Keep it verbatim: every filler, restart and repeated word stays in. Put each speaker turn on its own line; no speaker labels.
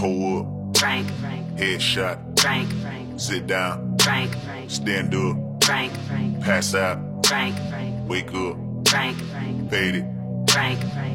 Hold up.
Frank,
Headshot.
Frank,
Sit down.
Frank,
Stand up.
Frank,
Pass out.
Frank,
Wake up.
Frank,
Fade it.
Frank.